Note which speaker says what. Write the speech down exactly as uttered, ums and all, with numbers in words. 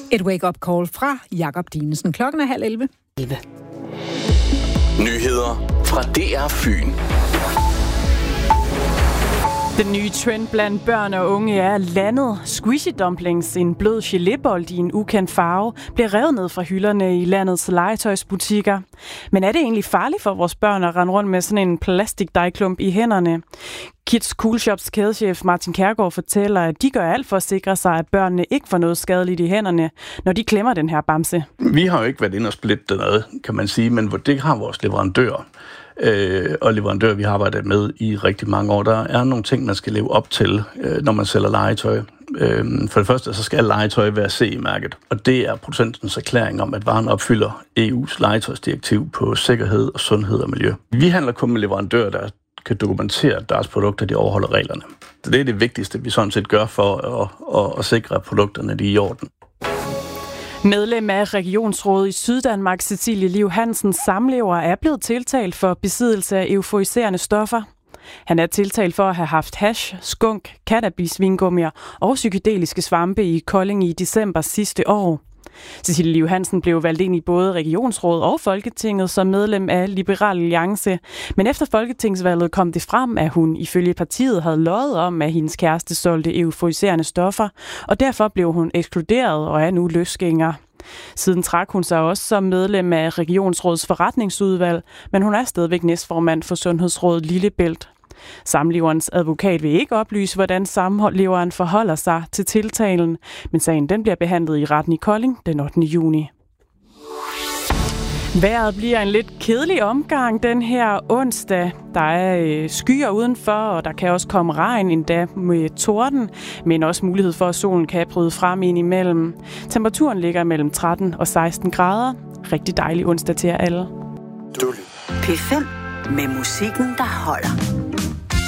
Speaker 1: Et wake-up call fra Jakob Dinesen. Klokken er halv elleve.
Speaker 2: Nyheder fra D R Fyn.
Speaker 3: Den nye trend blandt børn og unge er landet. Squishy dumplings, en blød gelébold i en ukendt farve, bliver revet ned fra hylderne i landets legetøjsbutikker. Men er det egentlig farligt for vores børn at rende rundt med sådan en plastikdejklump i hænderne? Kids Cool Shops kædechef Martin Kjærgaard fortæller, at de gør alt for at sikre sig, at børnene ikke får noget skadeligt i hænderne, når de klemmer den her bamse.
Speaker 4: Vi har jo ikke været inde og splitte noget, kan man sige, men det har vores leverandører. Øh, og leverandører, vi har arbejdet med i rigtig mange år. Der er nogle ting, man skal leve op til, øh, når man sælger legetøj. Øh, for det første, så skal legetøj være C E-mærket, og det er producentens erklæring om, at varen opfylder E U's legetøjsdirektiv på sikkerhed og sundhed og miljø. Vi handler kun med leverandører, der kan dokumentere, at deres produkter de overholder reglerne. Så det er det vigtigste, vi sådan set gør for at, at, at sikre, at produkterne de er i orden.
Speaker 3: Medlem af Regionsrådet i Syddanmark, Cecilie Liv Hansens samlever, er blevet tiltalt for besiddelse af euforiserende stoffer. Han er tiltalt for at have haft hash, skunk, cannabis, vingummier og psykedeliske svampe i Kolding i december sidste år. Cecilie Liv Hansen blev valgt ind i både Regionsrådet og Folketinget som medlem af Liberal Alliance, men efter folketingsvalget kom det frem, at hun ifølge partiet havde løjet om, at hendes kæreste solgte euforiserende stoffer, og derfor blev hun ekskluderet og er nu løsgænger. Siden trak hun sig også som medlem af Regionsrådets forretningsudvalg, men hun er stadigvæk næstformand for Sundhedsrådet Lillebælt. Samleverens advokat vil ikke oplyse, hvordan samleveren forholder sig til tiltalen, men sagen den bliver behandlet i retten i Kolding den ottende juni. Vejret bliver en lidt kedelig omgang den her onsdag. Der er øh, skyer udenfor, og der kan også komme regn endda med torden, men også mulighed for, at solen kan bryde frem ind imellem. Temperaturen ligger mellem tretten og seksten grader. Rigtig dejlig onsdag til jer alle.
Speaker 5: P fem med musikken, der holder.